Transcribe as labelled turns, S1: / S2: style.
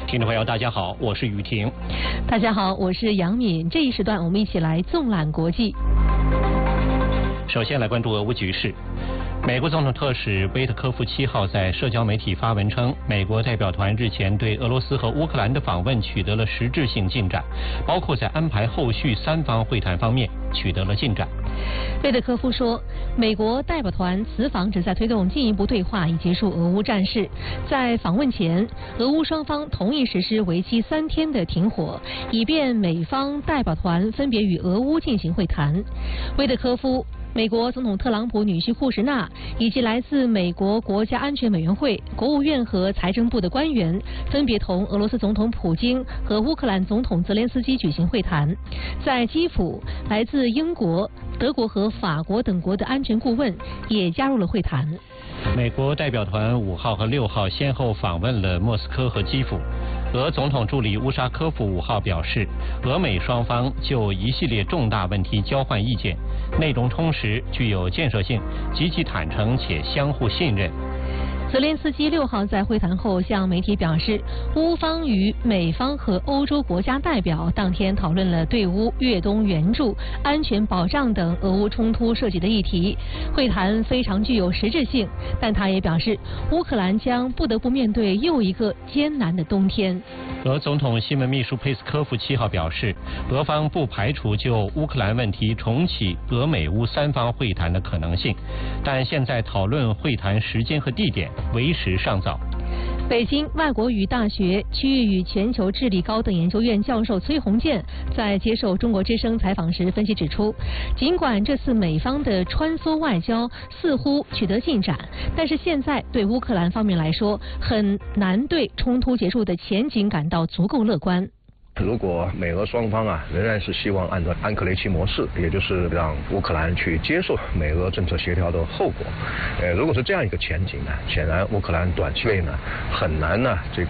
S1: 听众朋友，大家好，我是雨婷。
S2: 大家好，我是杨敏。这一时段我们一起来纵览国际。
S1: 首先来关注俄乌局势。美国总统特使威特科夫7号在社交媒体发文称，美国代表团日前对俄罗斯和乌克兰的访问取得了实质性进展，包括在安排后续3方会谈方面取得了进展。
S2: 威特科夫说，美国代表团此访旨在推动进一步对话，以结束俄乌战事。在访问前，俄乌双方同意实施为期3天的停火，以便美方代表团分别与俄乌进行会谈。威特科夫、美国总统特朗普女婿库什纳以及来自美国国家安全委员会、国务院和财政部的官员分别同俄罗斯总统普京和乌克兰总统泽连斯基举行会谈。在基辅，来自英国、德国和法国等国的安全顾问也加入了会谈。
S1: 美国代表团5号和6号先后访问了莫斯科和基辅。俄总统助理乌沙科夫5号表示，俄美双方就一系列重大问题交换意见，内容充实、具有建设性、极其坦诚且相互信任。
S2: 泽连斯基6号在会谈后向媒体表示，乌方与美方和欧洲国家代表当天讨论了对乌越冬援助、安全保障等俄乌冲突涉及的议题。会谈非常具有实质性，但他也表示，乌克兰将不得不面对又一个艰难的冬天。
S1: 俄总统新闻秘书佩斯科夫7号表示，俄方不排除就乌克兰问题重启俄美乌3方会谈的可能性，但现在讨论会谈时间和地点为时尚早。
S2: 北京外国语大学区域与全球治理高等研究院教授崔洪建在接受中国之声采访时分析指出，尽管这次美方的穿梭外交似乎取得进展，但是现在对乌克兰方面来说，很难对冲突结束的前景感到足够乐观。
S3: 如果美俄双方仍然是希望按照安克雷奇模式，也就是让乌克兰去接受美俄政策协调的后果，如果是这样一个前景呢，显然乌克兰短期内呢很难